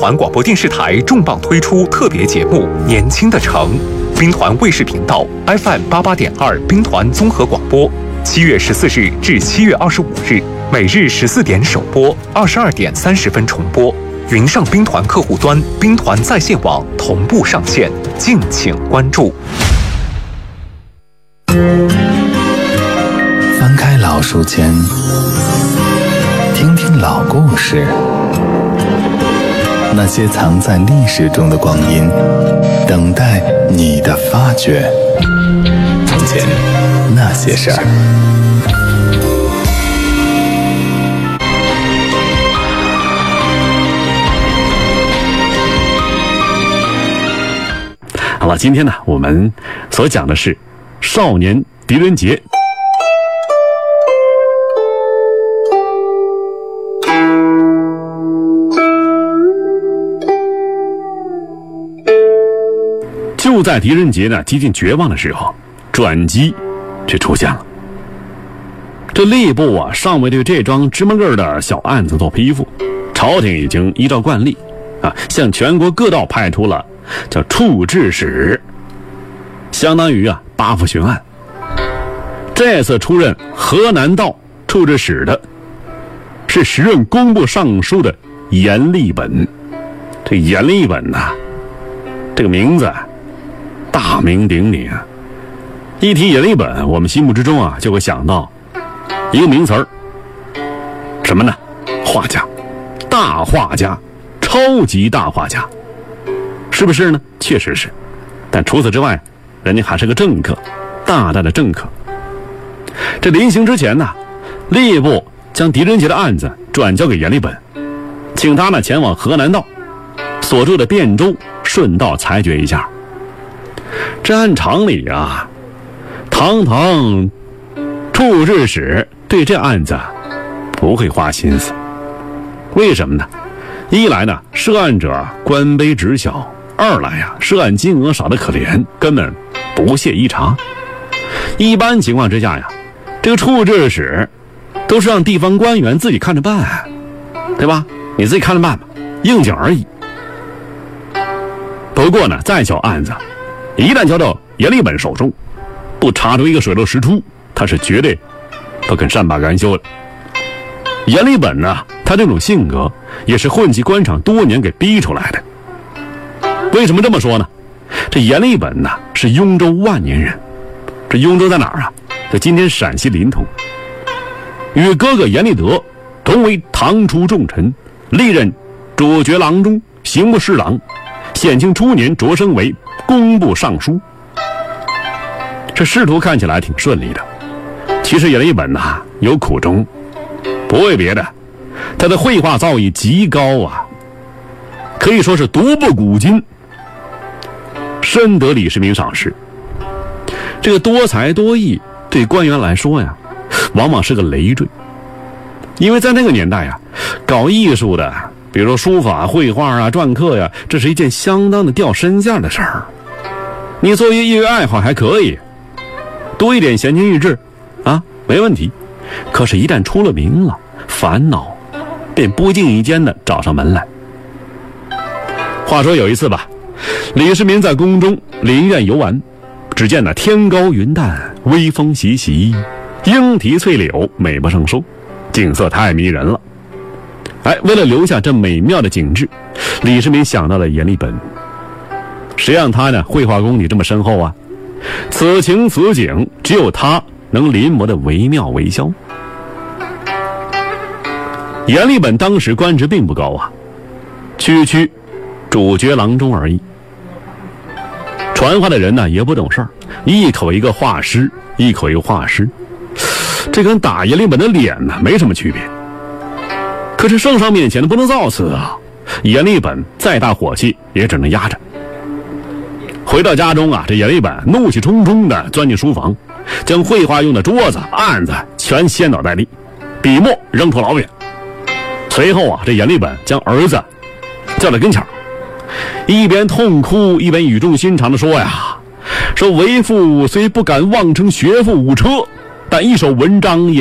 团广播电视台重磅推出特别节目《年轻的城》，兵团卫视频道 FM88.2兵团综合广播，7月14日至7月25日，每日14点首播，22点30分重播。云上兵团客户端、兵团在线网同步上线，敬请关注。 翻开老书签，听听老故事，那些藏在历史中的光阴，等待你的发掘。从前那些事儿。 好了，今天呢，我们所讲的是少年狄仁杰。就在狄仁杰呢几近绝望的时候，转机却出现了。这吏部啊，尚未对这桩芝麻个的小案子做批复，朝廷已经依照惯例啊，向全国各道派出了叫处置使，相当于八府巡案。这次出任河南道处置使的是时任工部尚书的阎立本。这阎立本呐，这个名字大名鼎鼎啊！一提阎立本，我们心目之中就会想到一个名词儿，什么呢？画家，大画家，超级大画家，是不是呢？确实是。但除此之外，人家还是个政客，大的政客。这临行之前呢，吏部将狄仁杰的案子转交给阎立本，请他呢前往河南道所住的汴州，顺道裁决一下。这按常理堂堂处置使对这案子不会花心思。为什么呢？一来呢，涉案者官卑职小；二来涉案金额少得可怜，根本不屑一查。一般情况之下这个处置使都是让地方官员自己看着办，对吧？你自己看着办吧，应景而已。不过呢，再小案子一旦交到阎立本手中，不查出一个水落石出，他是绝对不肯善罢甘休的。阎立本呢，他这种性格也是混迹官场多年给逼出来的。为什么这么说呢？这阎立本呢是雍州万年人。这雍州在哪儿在今天陕西临潼。与哥哥阎立德同为唐初重臣，历任主角郎中、刑部侍郎，显庆初年擢升为工部尚书。这仕途看起来挺顺利的，其实阎立本有苦衷，不为别的，他的绘画造诣极高可以说是独步古今，深得李世民赏识。这个多才多艺对官员来说往往是个累赘，因为在那个年代搞艺术的，比如说书法、绘画篆刻这是一件相当的掉身价的事儿。你作为业余爱好还可以，多一点闲情逸致没问题。可是一旦出了名了，烦恼便不经意间的找上门来。话说有一次吧，李世民在宫中林苑游玩，只见天高云淡，微风习习，莺啼翠柳，美不胜收，景色太迷人了。为了留下这美妙的景致，李世民想到了阎立本。谁让他绘画功底这么深厚此情此景只有他能临摹的惟妙惟肖。阎立本当时官职并不高区主角郎中而已。传话的人也不懂事儿，一口一个画师，一口一个画师，这跟打阎立本的脸没什么区别。可是圣上面前不能造次阎立本再大火气也只能压着。回到家中这阎立本怒气冲冲地钻进书房，将绘画用的桌子、案子全掀倒在地，笔墨扔出老远。随后这阎立本将儿子叫到跟前，一边痛哭一边语重心长地说说为父虽不敢妄称学富五车，但一首文章也